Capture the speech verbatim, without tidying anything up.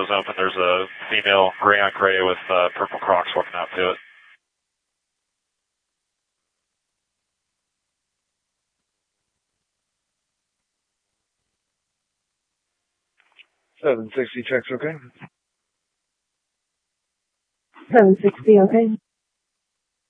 doors open. There's a female gray on gray with uh, purple Crocs walking out to it. seven sixty, checks okay. seven sixty, okay.